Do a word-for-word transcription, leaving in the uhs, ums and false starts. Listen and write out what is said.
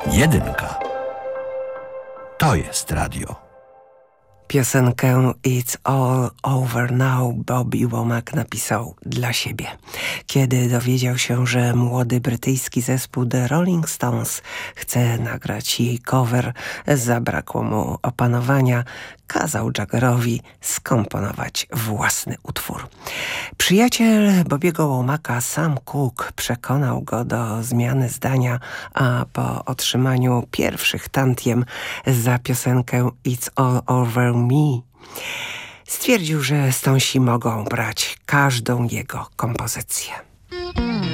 Jedynka. To jest radio. Piosenkę It's All Over Now Bobby Womack napisał dla siebie. Kiedy dowiedział się, że młody brytyjski zespół The Rolling Stones chce nagrać jej cover, zabrakło mu opanowania, kazał Jaggerowi skomponować własny utwór. Przyjaciel Bobiego Womacka, Sam Cooke, przekonał go do zmiany zdania, a po otrzymaniu pierwszych tantiem za piosenkę It's All Over Me stwierdził, że Stonesi mogą brać każdą jego kompozycję.